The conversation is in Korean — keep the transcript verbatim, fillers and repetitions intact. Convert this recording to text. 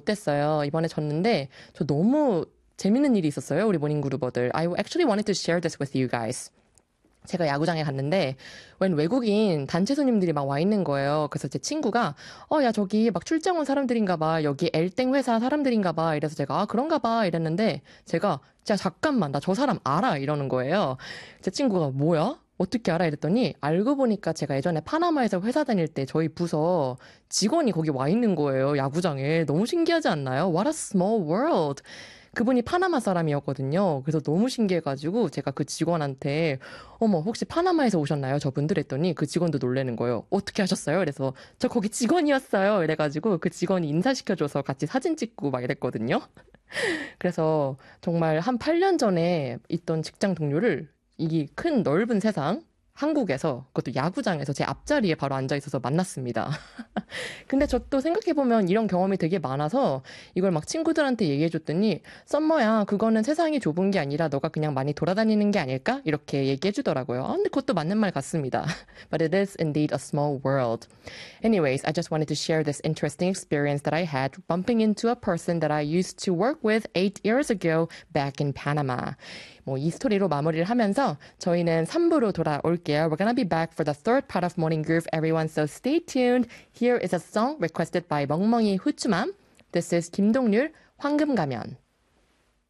됐어요. 이번에 졌는데 저 너무 재밌는 일이 있었어요. 우리 모닝그룹어들. I actually wanted to share this with you guys. 제가 야구장에 갔는데 웬 외국인 단체 손님들이 막 와 있는 거예요. 그래서 제 친구가 어, 야 저기 막 출장 온 사람들인가 봐. 여기 엘땡 회사 사람들인가 봐. 이래서 제가 아 그런가 봐 이랬는데 제가 진짜 잠깐만 나 저 사람 알아 이러는 거예요. 제 친구가 뭐야? 어떻게 알아? 이랬더니 알고 보니까 제가 예전에 파나마에서 회사 다닐 때 저희 부서 직원이 거기 와 있는 거예요. 야구장에. 너무 신기하지 않나요? What a small world. 그분이 파나마 사람이었거든요. 그래서 너무 신기해가지고 제가 그 직원한테 어머 혹시 파나마에서 오셨나요? 저분들 했더니 그 직원도 놀라는 거예요. 어떻게 하셨어요? 그래서 저 거기 직원이었어요. 이래가지고 그 직원이 인사시켜줘서 같이 사진 찍고 막 이랬거든요. 그래서 정말 한 팔 년 전에 있던 직장 동료를 이 큰 넓은 세상 한국에서 그것도 야구장에서 제 앞자리에 바로 앉아 있어서 만났습니다. 근데 저 또 생각해보면 이런 경험이 되게 많아서 이걸 막 친구들한테 얘기해줬더니 썸머야 그거는 세상이 좁은 게 아니라 너가 그냥 많이 돌아다니는 게 아닐까? 이렇게 얘기해주더라고요. 아, 근데 그것도 맞는 말 같습니다. But it is indeed a small world. Anyways, I just wanted to share this interesting experience that I had bumping into a person that I used to work with eight years ago back in Panama. 뭐 이 스토리로 마무리를 하면서 저희는 삼 부로 돌아올게요. We're gonna be back for the third part of Morning Groove, everyone, so stay tuned. Here is a song requested by 멍멍이 후추맘. This is 김동률, 황금가면.